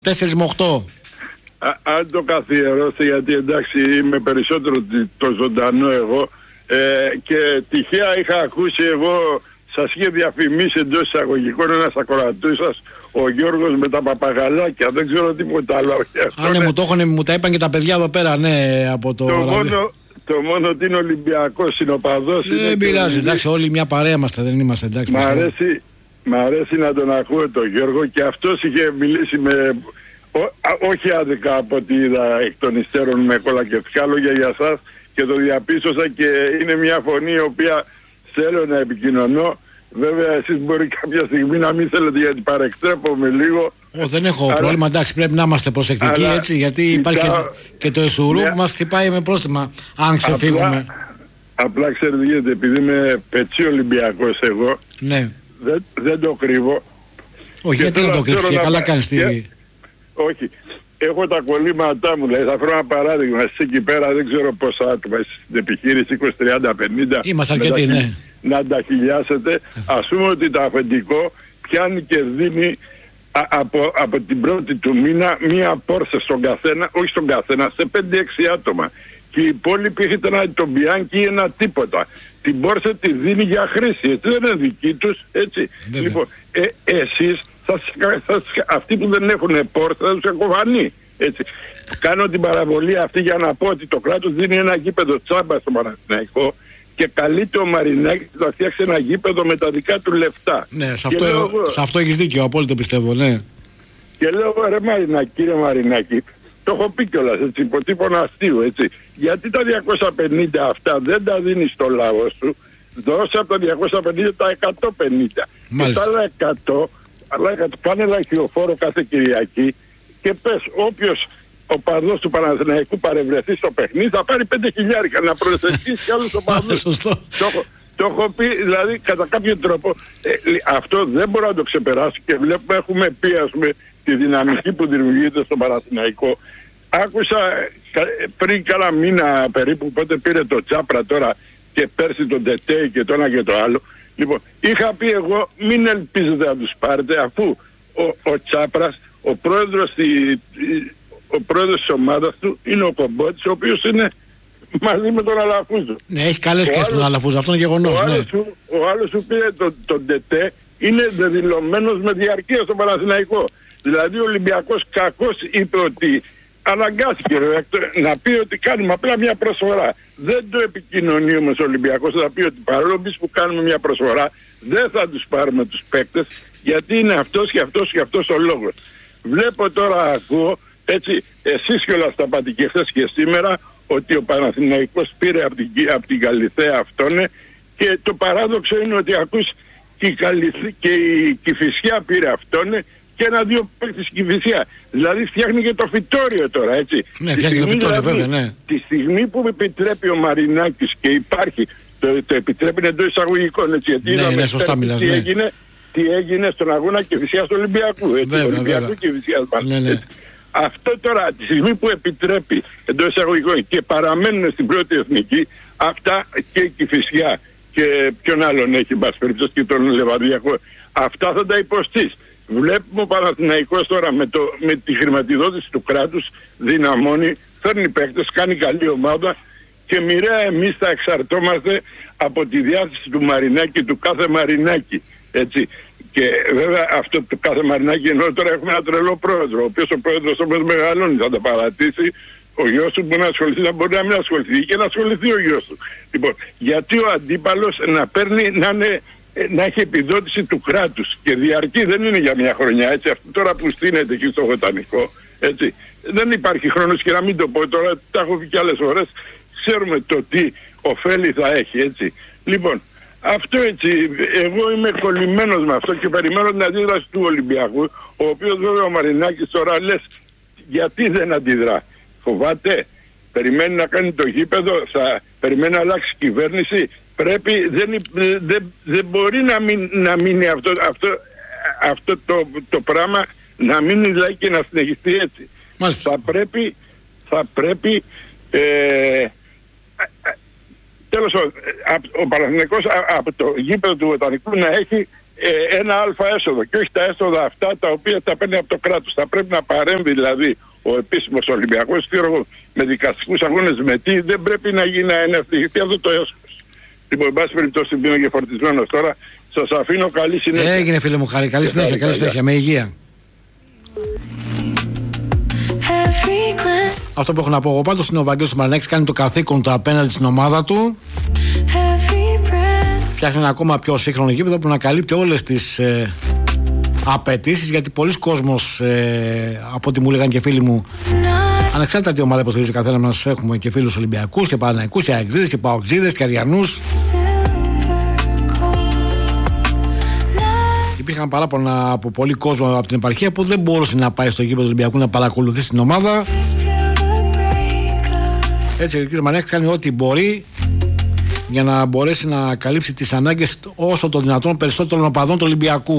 4 με 8. Αν το καθιερώσετε, γιατί εντάξει είμαι περισσότερο το ζωντανό εγώ και τυχαία είχα ακούσει εγώ, σας είχε διαφημίσει εντός εισαγωγικών ένας ακροατής σας, ο Γιώργος με τα παπαγαλάκια, δεν ξέρω τίποτα άλλο. Ναι, μου τα είπαν και τα παιδιά εδώ πέρα, ναι, από το το μόνο ότι είναι Ολυμπιακός συνοπαδός. Δεν πειράζει, εντάξει, όλοι μια παρέα είμαστε, δεν είμαστε, εντάξει. Μ' αρέσει να τον ακούω τον Γιώργο και αυτός είχε μιλήσει με... όχι άδικα από ό,τι είδα εκ των υστέρων με κολακευτικά λόγια για σας και το διαπίστωσα και είναι μια φωνή η οποία θέλω να επικοινωνώ. Βέβαια εσείς μπορεί κάποια στιγμή να μην θέλετε γιατί παρεκτρέπομαι λίγο. Δεν έχω πρόβλημα, εντάξει, πρέπει να είμαστε προσεκτικοί έτσι, γιατί υπάρχει και το εσουρού που μας χτυπάει με πρόστιμα αν ξεφύγουμε. Απλά ξέρετε γιατί, επειδή είμαι πετσί Ολυμπιακός εγώ, ναι. Δεν το κρύβω. Όχι, γιατί να το κρύψεις, και καλά κάνεις όχι, έχω τα κολλήματά μου, δηλαδή θα φέρω ένα παράδειγμα, εσείς εκεί πέρα δεν ξέρω πόσα άτομα στην επιχείρηση, 20, 30, 50. Είμαστε αρκετοί, ναι. Να τα χιλιάσετε, ας πούμε ότι το αφεντικό πιάνει και δίνει από την πρώτη του μήνα μία πόρσα στον καθένα, όχι στον καθένα, σε 5-6 άτομα. Και οι υπόλοιποι έχετε ένα τον Μπιάνκι ή ένα τίποτα. Την πόρσα τη δίνει για χρήση, έτσι δεν είναι δική τους, έτσι. Βέβαια. Λοιπόν, εσείς, αυτοί που δεν έχουν πόρσα θα τους εκοφανεί, έτσι. Κάνω την παραβολή αυτή για να πω ότι το κράτος δίνει ένα γήπεδο τσάμπα στο Παναθηναϊκό και καλείται ο Μαρινάκης να φτιάξει ένα γήπεδο με τα δικά του λεφτά. Ναι, σε αυτό έχεις δίκιο, απόλυτο πιστεύω, ναι. Και λέω, ρε Μαρινάκη, κύριε Μαρινάκη, το έχω πει κιόλας, έτσι, υποτύπων αστείου, έτσι. Γιατί τα 250 αυτά δεν τα δίνεις στο λαό σου, δώσε από τα 250 τα 150. Μάλιστα. Και τα άλλα 100, πάνε λαχιοφόρο κάθε Κυριακή και πες, όποιος ο παδός του Παναθηναϊκού παρευρεθεί στο παιχνίδι θα πάρει 5.000 να προσελκύσει κι άλλους οπαδούς. Το έχω πει, δηλαδή κατά κάποιο τρόπο αυτό δεν μπορώ να το ξεπεράσω και βλέπουμε, έχουμε πει ας πούμε τη δυναμική που δημιουργείται στο Παναθηναϊκό. Άκουσα πριν κάνα μήνα περίπου, πότε πήρε το Τσάπρα τώρα και πέρσι τον Τετέι και το ένα και το άλλο. Λοιπόν, είχα πει εγώ μην ελπίζετε να τους πάρετε, αφού ο Τσάπρας, ο πρόεδρος της ομάδας του είναι ο Κομπότης, ο οποίος είναι μαζί με τον Αλαφούζο. Ναι, έχει καλές σχέσεις με τον Αλαφούζο, αυτό είναι γεγονός. Ο άλλος σου πήρε τον Τετέ, είναι δεδηλωμένος με διαρκεία στο Παναθηναϊκό. Δηλαδή ο Ολυμπιακός κακός είπε ότι αναγκάστηκε να πει ότι κάνουμε απλά μια προσφορά. Δεν το επικοινωνεί όμως ο Ολυμπιακός, θα πει ότι παρόλο που κάνουμε μια προσφορά δεν θα τους πάρουμε τους παίκτες γιατί είναι αυτός και αυτός και αυτός ο λόγος. Βλέπω τώρα, ακούω, έτσι, εσείς κιόλας τα πάτε και χθες και σήμερα, ότι ο Παναθηναϊκός πήρε από την Καλυθέα αυτόν και το παράδοξο είναι ότι ακούς και η Κηφισιά πήρε αυτόν και ένα-δύο παίκτες Κηφισιά. Δηλαδή φτιάχνει και το φυτόριο τώρα, έτσι. Ναι, φτιάχνει το φυτόριο, βέβαια, ναι. Τη στιγμή που επιτρέπει ο Μαρινάκης και υπάρχει, το επιτρέπει εντός εισαγωγικών, έτσι, γιατί ναι, σωστά μιλάς, τι έγινε στον αγώνα Κηφισιάς του Ολυμπιακού, έτσι, βέβαια, Ολυμπιακού Κηφισιάς μας. Ναι. Αυτό τώρα, τη στιγμή που επιτρέπει εντός εισαγωγικών και παραμένουν στην πρώτη εθνική, αυτά και η Κηφισιά και ποιον άλλον έχει μπας περιπτώσει και τον Λεβαδιακό, αυτά θα τα υποστείς. Βλέπουμε ο Παναθηναϊκός τώρα με τη χρηματοδότηση του κράτους δυναμώνει, φέρνει παίκτες, κάνει καλή ομάδα και μοιραία εμείς θα εξαρτώμαστε από τη διάθεση του Μαρινάκη, του κάθε Μαρινάκη, έτσι. Και βέβαια αυτό το κάθε Μαρινάκη ενώ τώρα έχουμε ένα τρελό πρόεδρο, ο οποίος ο πρόεδρος όμως μεγαλώνει, θα τα παρατήσει. Ο γιος του μπορεί να ασχοληθεί, να μπορεί να μην ασχοληθεί και να ασχοληθεί ο γιος του. Λοιπόν, γιατί ο αντίπαλος να παίρνει, να έχει επιδότηση του κράτους και διαρκή, δεν είναι για μια χρονιά, έτσι. Αυτό τώρα που στείνεται εκεί στο Βοτανικό, έτσι. Δεν υπάρχει χρόνος και να μην το πω τώρα, τα έχω πει κι άλλες φορές, ξέρουμε το τι ωφέλη θα έχει, έτσι. Λοιπόν, αυτό έτσι, εγώ είμαι κολλημένος με αυτό και περιμένω την αντίδραση του Ολυμπιακού, ο οποίος βέβαια ο Μαρινάκης τώρα λες, γιατί δεν αντιδρά. Φοβάται, περιμένει να κάνει το γήπεδο, θα περιμένει να αλλάξει κυβέρνηση, πρέπει, δεν μπορεί να μείνει αυτό το πράγμα, να μείνει δηλαδή και να συνεχιστεί έτσι. Μάλιστα. Θα πρέπει τέλος ο Παναθηναϊκός από το γήπεδο του Βοτανικού να έχει ένα αλφα έσοδο και όχι τα έσοδα αυτά τα οποία τα παίρνει από το κράτος. Θα πρέπει να παρέμβει δηλαδή ο επίσημος Ολυμπιακός, με δικαστικούς αγώνες, με τι, δεν πρέπει να γίνει ένα ευτυχιστή αυτό το έσοδο. Λοιπόν, εν πάση περιπτώσει, είμαι και φορτισμένος τώρα. Σας αφήνω, καλή συνέχεια. Έγινε φίλε μου, Χάρη, καλή συνέχεια, καλή συνέχεια, με υγεία. Αυτό που έχω να πω εγώ πάντως είναι ο Βαγγέλης Μαρινάκης κάνει το καθήκον του απέναντι στην ομάδα του. Φτιάχνει ένα ακόμα πιο σύγχρονο γήπεδο που να καλύπτει όλες τις απαιτήσεις, γιατί πολλοί κόσμος, από ό,τι μου λέγανε και φίλοι μου, ανεξάρτητα τι ομάδα υποστηρίζει ο καθένα μας, έχουμε και φίλους Ολυμπιακούς και Παναθηναϊκούς και Αεξίδες και Παοξίδες και Αριανούς. Υπήρχαν παράπονα από πολλοί κόσμο από την επαρχία που δεν μπορούσε να πάει στο γήπεδο του Ολυμπιακού να παρακολουθήσει την ομάδα. Έτσι ο κ. Μαρινάκης κάνει ό,τι μπορεί για να μπορέσει να καλύψει τις ανάγκες όσο το δυνατόν περισσότερων οπαδών του Ολυμπιακού.